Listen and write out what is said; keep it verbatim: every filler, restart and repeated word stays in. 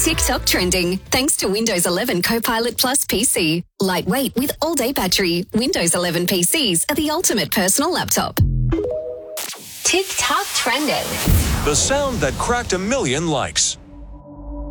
TikTok trending thanks to Windows eleven Copilot Plus P C. Lightweight with all-day battery. Windows eleven P Cs are the ultimate personal laptop. TikTok trending. The sound that cracked a million likes.